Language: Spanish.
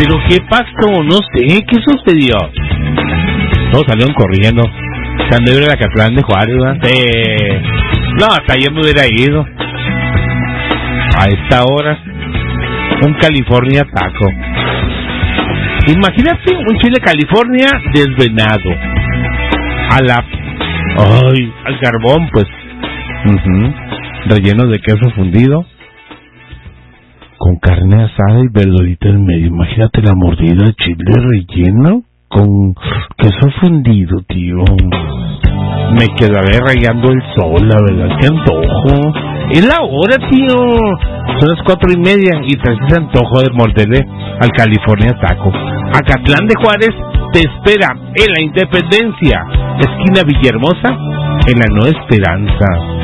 ¿Pero qué pasó? No sé, ¿qué sucedió? Todos salieron corriendo. Se han de ver a Acatlán de Juárez, ¿verdad? No, hasta ayer me hubiera ido. A esta hora, un California taco. Imagínate un chile California desvenado. Al carbón, pues. Relleno de queso fundido. Con carne asada y verdurita en medio. Imagínate la mordida de chile relleno con queso fundido, tío. Me quedaré rayando el sol, la verdad, qué antojo. Es la hora, tío. Son las 4:30 y traes ese antojo de morderle al California taco. Acatlán de Juárez te espera en la Independencia, esquina Villahermosa, en la Nueva Esperanza.